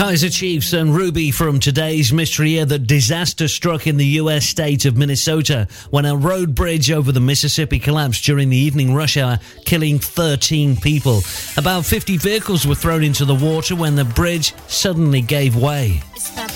Kaiser Chiefs and Ruby from today's mystery here. The disaster struck in the U.S. state of Minnesota when a road bridge over the Mississippi collapsed during the evening rush hour, killing 13 people. About 50 vehicles were thrown into the water when the bridge suddenly gave way.